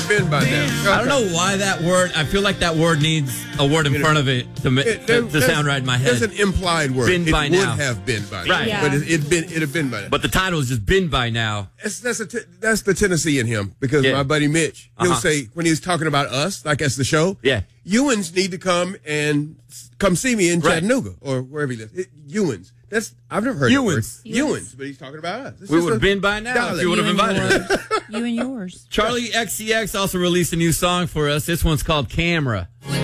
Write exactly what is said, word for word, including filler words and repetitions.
have been by now. I don't know why that word. I feel like that word needs a word in front of it to, ma- It- to, there- to sound right in my head. There's an implied word. Been it by would now. have been by now. Right. Yeah. But it, it'd been, it'd have been by now. But the title is just been by now. That's, that's, a t- that's the Tennessee in him because Yeah. my buddy Mitch, he'll Uh-huh. say, when he's talking about us, like as the show, Yeah. Ewans need to come and s- come see me in Right. Chattanooga or wherever he lives. It, Ewans. That's, I've never heard that word. Ewans. Ewans. But he's talking about us. It's We just would have a been by now if dialect. you would have You and invited us. yours. You and yours. Charlie X C X also released a new song for us. This one's called Camera.